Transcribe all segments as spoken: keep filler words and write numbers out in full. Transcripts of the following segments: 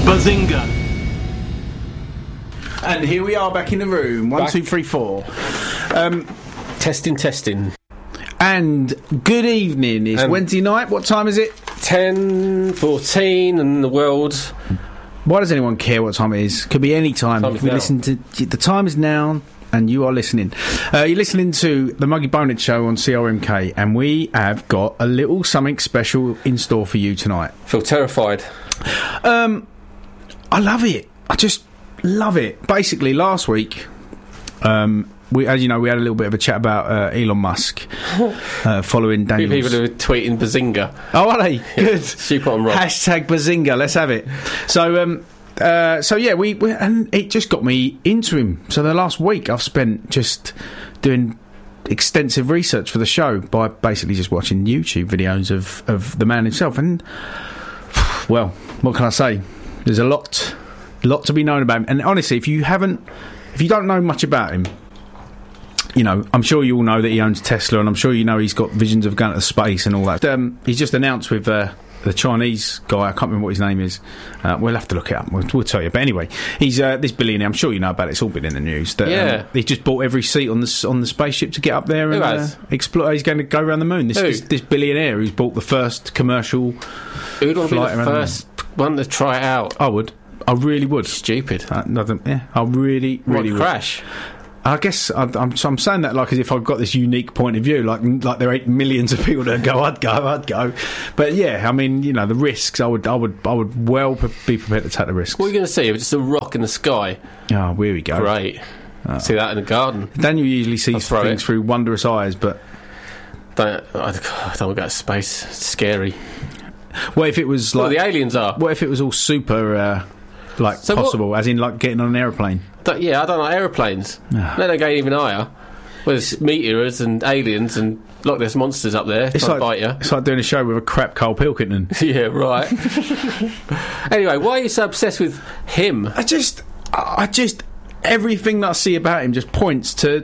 Bazinga! And here we are back in the room. One, Back. two, three, four. Um, Testing, testing. and good evening. It's Um, Wednesday night. What time is it? ten, fourteen, and the world. Why does anyone care what time it is? Could be any time. Time is we now. listen to the time is now, and you are listening. Uh, you're listening to the Muggy Bonehead Show on C R M K, and we have got a little something special in store for you tonight. Feel terrified. Um, I love it. I just love it. Basically, last week, um, we, as you know, we had a little bit of a chat about uh, Elon Musk uh, following Few Daniel's. people who are tweeting Bazinga. Oh, are they? Good. Super on rock. Hashtag Bazinga. Let's have it. So, um, uh, so yeah, we, we and it just got me into him. So the last week I've spent just doing extensive research for the show by basically just watching YouTube videos of of the man himself. And well, what can I say? There's a lot, lot to be known about him. And honestly, if you haven't, if you don't know much about him, you know, I'm sure you all know that he owns Tesla, and I'm sure you know he's got visions of going to space and all that. Um, he's just announced with uh, the Chinese guy, I can't remember what his name is. Uh, we'll have to look it up. We'll, we'll tell you. But anyway, he's uh, this billionaire. I'm sure you know about it. It's all been in the news. That, Yeah. um, he just bought every seat on the s- on the spaceship to get up there and Who uh, has? explore. He's going to go around the moon. This, Who? this this billionaire who's bought the first commercial. Who'd want to be Flight the around the first one to try it out? I would. I really would. Stupid. Uh, nothing. Yeah, I really, really What, would. crash? I guess I, I'm, so I'm saying that like as if I've got this unique point of view, like like there ain't millions of people that go, I'd go, I'd go. But yeah, I mean, you know, the risks. I would, I would, I would well pre- be prepared to take the risks. What are you going to see? Just a rock in the sky. Oh, here we go. Great. See that in the garden. Daniel usually sees I'll throw things it. through wondrous eyes, but Don't, I don't want to go to space. It's scary. what if it was Well, like? the aliens are. What if it was all super, uh, like So what- possible, as in like getting on an aeroplane? Don't- yeah, I don't like aeroplanes. Ah. Then they go even higher. Well, there's meteors and aliens and Loch Ness monsters up there It's trying like to bite it's like doing a show with a crap Carl Pilkington. you. Yeah, right. Anyway, why are you so obsessed with him? I just, I just, everything that I see about him just points to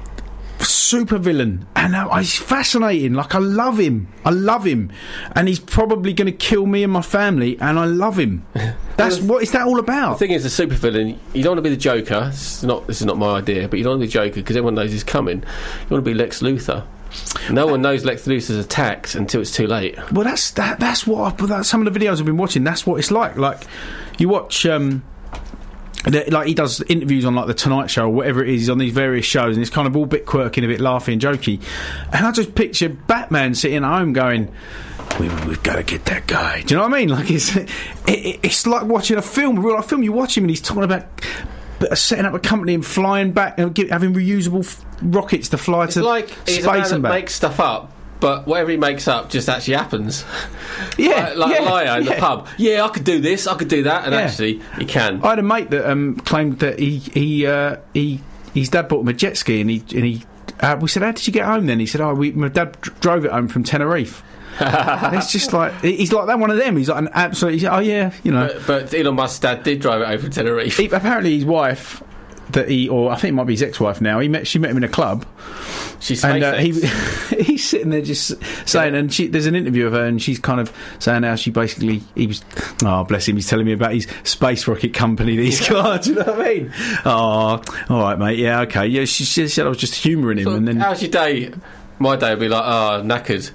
super villain, and uh, he's fascinating. Like I love him, I love him, and he's probably going to kill me and my family, and I love him. That's Well, what is that all about? The thing is, the supervillain, you don't want to be the Joker. It's not, this is not my idea, but you don't want to be the Joker because everyone knows he's coming. You want to be Lex Luthor. No one knows Lex Luthor's attacks until it's too late. Well, that's that. That's what I, that, some of the videos I've been watching. That's what it's like. Like you watch. Um, The, like he does interviews on like the Tonight Show or whatever it is. He's on these various shows, and it's kind of all a bit quirky and a bit laughy and jokey. And I just picture Batman sitting at home going, we, "We've got to get that guy." Do you know what I mean? Like it's it, it, it's like watching a film, a real life film. You watch him, and he's talking about uh, setting up a company and flying back and get, having reusable f- rockets to fly It's to like he's a man space that and back. makes stuff up, but whatever he makes up just actually happens. Yeah, like like yeah, a liar in yeah. the pub. Yeah, I could do this, I could do that, and Yeah. actually he can. I had a mate that um, claimed that he he uh, he his dad bought him a jet ski, and he and he uh, we said, "How did you get home then?" He said, "Oh, we, my dad dr- drove it home from Tenerife." And it's just like he's like that one of them. He's like an absolute. He's, oh yeah, you know. But, but Elon Musk's dad did drive it over to Tenerife. He, apparently, his wife. That he, or I think it might be his ex-wife now. He met, she met him in a club, She's and uh, he SpaceX. he's sitting there just saying, and she, there's an interview of her, and she's kind of saying how she basically he was, oh bless him, he's telling me about his space rocket company that he's got. Do you know what I mean? Oh, all right, mate. Yeah, okay. Yeah, she, she said I was just humouring him, So, and then how's your day? My day would be like, oh, knackered.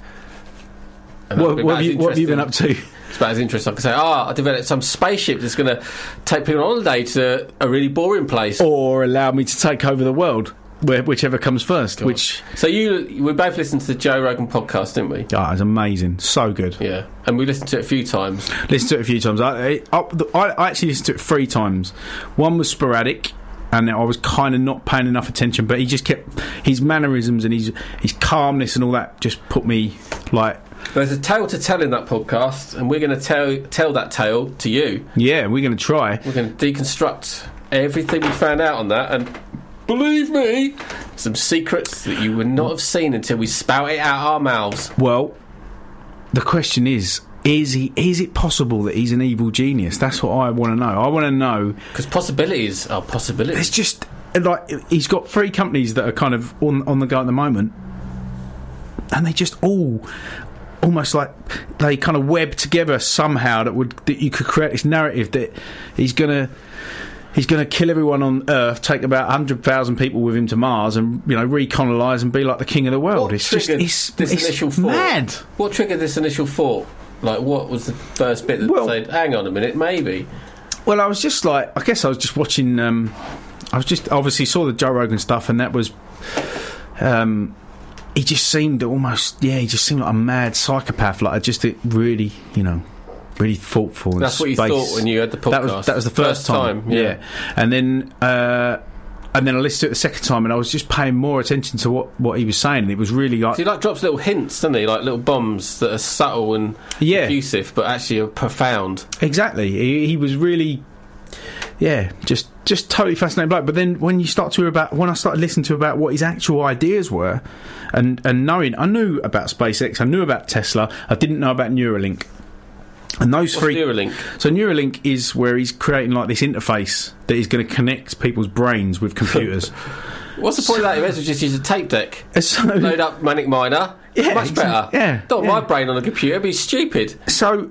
And that'd what, be what, about have as you, what have you been up interesting- to? It's about as interesting. I can say, oh, I developed some spaceship that's going to take people on holiday to a really boring place. Or allow me to take over the world, where, whichever comes first. God. Which So you, we both listened to the Joe Rogan podcast, didn't we? ah, it's amazing, so good. Yeah, and we listened to it a few times. Listened to it a few times. I, I, I actually listened to it three times. One was sporadic, and I was kind of not paying enough attention. But he just kept his mannerisms and his his calmness and all that just put me like. There's a tale to tell in that podcast, and we're going to tell tell that tale to you. Yeah, we're going to try. We're going to deconstruct everything we found out on that, and believe me, some secrets that you would not have seen until we spout it out our mouths. Well, the question is. Is he? Is it possible that he's an evil genius? That's what I want to know. I want to know. Because possibilities are possibilities. It's just like he's got three companies that are kind of on on the go at the moment, and they just all almost like they kind of web together somehow that would that you could create this narrative that he's gonna he's gonna kill everyone on Earth, take about a hundred thousand people with him to Mars, and you know recolonise and be like the king of the world. What it's just it's, this it's initial thought? mad. What triggered this initial thought? Like, what was the first bit that Well- said, "Hang on a minute, maybe"? Well, I was just like, I guess I was just watching. Um, I was just obviously saw the Joe Rogan stuff, and that was. Um, he just seemed almost, yeah, he just seemed like a mad psychopath. Like, just it really, you know, really thoughtful. And That's what you space. thought when you heard the podcast. That was that was the first, First time, time, yeah. And then. Uh, And then I listened to it the second time, and I was just paying more attention to what, what he was saying. And it was really like So he like drops little hints, doesn't he? Like little bombs that are subtle and Yeah. effusive, but actually are profound. exactly. He, he was really, yeah, just just totally fascinating bloke. But then when you start to hear about when I started listening to about what his actual ideas were, and and knowing I knew about SpaceX, I knew about Tesla, I didn't know about Neuralink. And those What's three. Neuralink? So Neuralink is where he's creating like this interface that is going to connect people's brains with computers. What's the point of that? You may as well just use a tape deck. so, Load up Manic Miner. Yeah, Much better. yeah, Not yeah. my brain on a computer. It'd be stupid. so,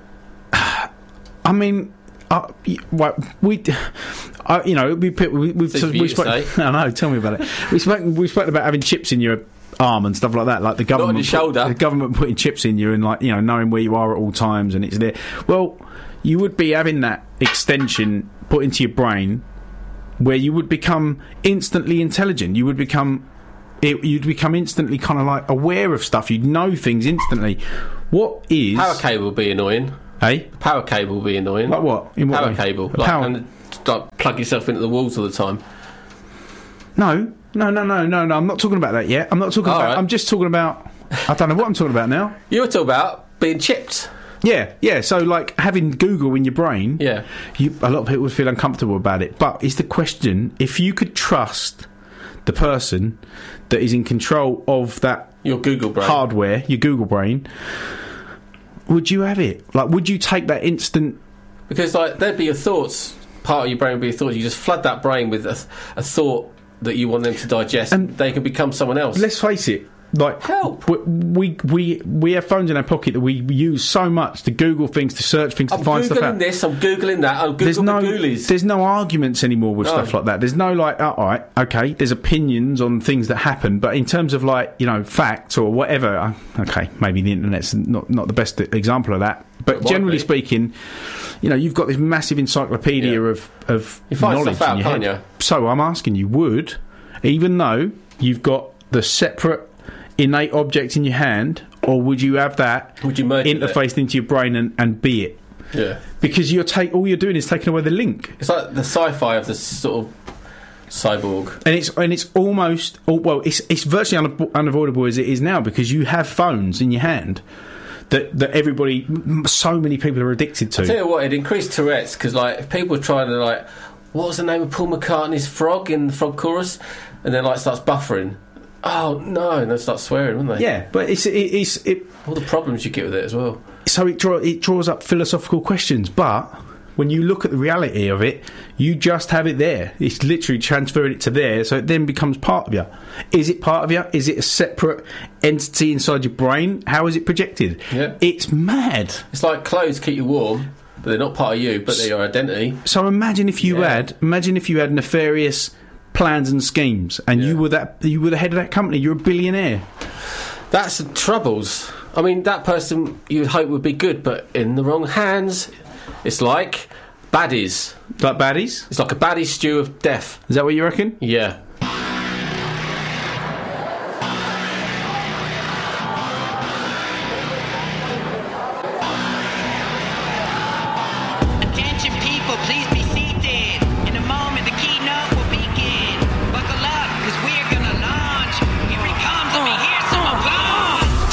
I mean, uh, y- well, we, uh, you know, we put- we we've Says so for we you to spoke. say. I know. Tell me about it. We spoke. We spoke about having chips in your arm and stuff like that, like the government your shoulder. Put, the government putting chips in you and like you know knowing where you are at all times and it's there. Well, you would be having that extension put into your brain where you would become instantly intelligent. You would become it, you'd become instantly kind of like aware of stuff. You'd know things instantly. What is Power cable would be annoying. eh? Power cable would be annoying. Like what? In what Power way? cable. A Like, power- and like, plug yourself into the walls all the time. No, no, no, no, no, no. I'm not talking about that yet. I'm not talking All about. right. I'm just talking about. I don't know what I'm talking about now. You were talking about being chipped. Yeah, yeah. So like having Google in your brain. Yeah. You, a lot of people would feel uncomfortable about it. But is the question if you could trust the person that is in control of that Your Google brain. hardware, your Google brain, would you have it? Like, would you take that instant? Because like there'd be your thoughts. Part of your brain would be your thoughts. You just flood that brain with a, a thought that you want them to digest, and And they can become someone else. Let's face it. Like Help. we, we we we have phones in our pocket that we use so much to Google things, to search things, to I'm find stuff googling out. this. I'm googling that. I'm There's googling no, the Ghoulies. there's no arguments anymore with No. stuff like that. There's no like, oh, all right, okay. There's opinions on things that happen, but in terms of like, you know, facts or whatever, uh, okay, maybe the internet's not not the best example of that. But It might generally be. speaking, you know, you've got this massive encyclopedia Yeah. of of You find knowledge stuff out, in your can't head. you? So I'm asking you, would, even though you've got the separate innate object in your hand, or would you have that Would you merge with it? interfaced into your brain and, and be it? Yeah. Because you're take all you're doing is taking away the link. It's like the sci-fi of this sort of cyborg. And it's and it's almost oh, well, it's it's virtually unavo- unavoidable as it is now because you have phones in your hand that that everybody, m- so many people are addicted to. Tell you what, it increased Tourette's because like if people were trying to like, what was the name of Paul McCartney's frog in the Frog Chorus, and then like starts buffering. Oh no, and they start swearing, wouldn't they? Yeah, but it's it, it's it. All the problems you get with it as well. So it draw it draws up philosophical questions, but when you look at the reality of it, you just have it there. It's literally transferring it to there, so it then becomes part of you. Is it part of you? Is it a separate entity inside your brain? How is it projected? Yeah. It's mad. It's like clothes keep you warm, but they're not part of you, but they're your identity. So imagine if you Yeah. had, imagine if you had nefarious plans and schemes, and Yeah. you were that, you were the head of that company. You're a billionaire. That's the troubles. I mean, that person you would hope would be good, but in the wrong hands, it's like baddies. Like baddies? It's like a baddie stew of death. Is that what you reckon? Yeah. Attention people, please